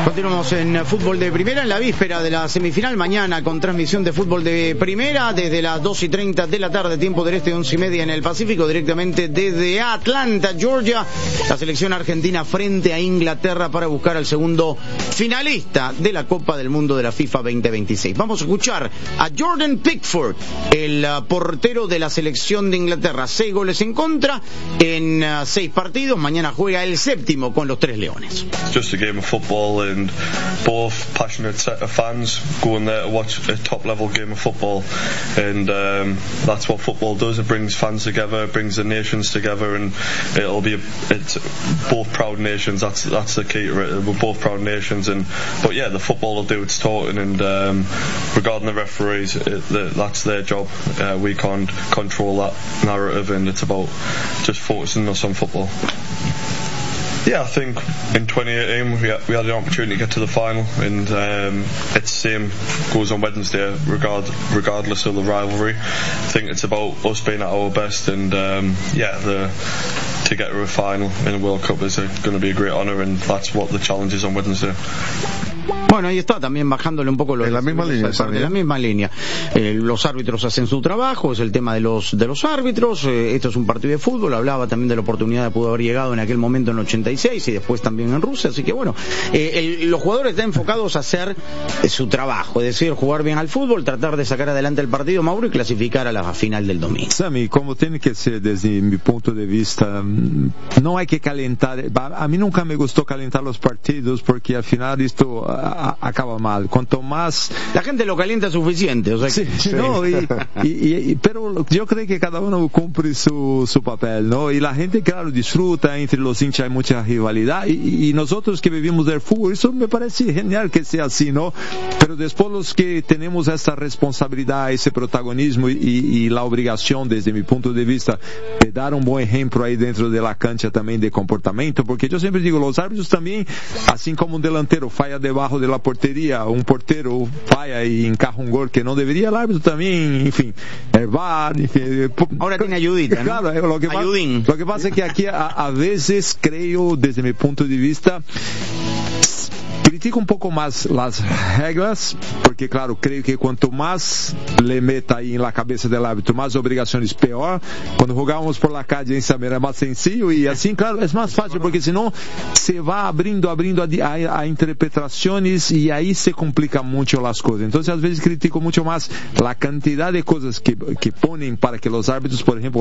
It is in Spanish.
Continuamos en Fútbol de Primera, en la víspera de la semifinal, mañana con transmisión de Fútbol de Primera, desde las 2:30 de la tarde, tiempo del este, 11:30 en el Pacífico, directamente desde Atlanta, Georgia, la selección argentina frente a Inglaterra para buscar al segundo finalista de la Copa del Mundo de la FIFA 2026. Vamos a escuchar a Jordan Pickford, el portero de la selección de Inglaterra. 6 goles en contra en 6 partidos, mañana juega el séptimo con los Tres Leones. Just a game of football and both passionate set of fans going there to watch a top level game of football, and that's what football does. It brings fans together, it brings the nations together, and it's both proud nations. That's the key to it. We're both proud nations, but yeah, the football will do its talking, and regarding the referees, that's their job. We can't control that narrative, and it's about just focusing us on football. Yeah, I think in 2018 we had an opportunity to get to the final, and it's the same goes on Wednesday, regardless of the rivalry. I think it's about us being at our best, and to get to a final in a World Cup is going to be a great honour, and that's what the challenge is on Wednesday. Bueno, ahí está, también bajándole un poco en la misma línea. De la misma línea. Los árbitros hacen su trabajo, es el tema de los árbitros. Esto es un partido de fútbol. Hablaba también de la oportunidad de poder haber llegado en aquel momento en el 86 y después también en Rusia. Así que bueno, los jugadores están enfocados a hacer su trabajo, es decir, jugar bien al fútbol, tratar de sacar adelante el partido, Mauro, y clasificar a la final del domingo. Sammy, como tiene que ser desde mi punto de vista, no hay que calentar. A mí nunca me gustó calentar los partidos porque al final esto acaba mal. Cuanto más la gente lo calienta suficiente, o sea que... sí. No, pero yo creo que cada uno cumple su papel, ¿no? Y la gente, claro, disfruta, entre los hinchas hay mucha rivalidad, y nosotros que vivimos del fútbol, eso me parece genial que sea así, ¿no? Pero después los que tenemos esta responsabilidad, ese protagonismo y la obligación, desde mi punto de vista, de dar un buen ejemplo ahí dentro de la cancha también de comportamiento, porque yo siempre digo, los árbitros también, así como un delantero falla debajo de la portería, un portero falla y encaja un gol que no debería, el árbitro también, en fin, el VAR, ahora tiene ayudita, ¿no? Claro, lo que pasa es que aquí a veces creo, desde mi punto de vista, critico un poco más las reglas, porque claro, creo que cuanto más le meta ahí en la cabeza del árbitro, más obligaciones, peor. Cuando jugábamos por la calle en Samir era más sencillo, y así, claro, es más fácil, porque si no se va abriendo a interpretaciones, y ahí se complican mucho las cosas. Entonces a veces critico mucho más la cantidad de cosas que ponen para que los árbitros, por ejemplo,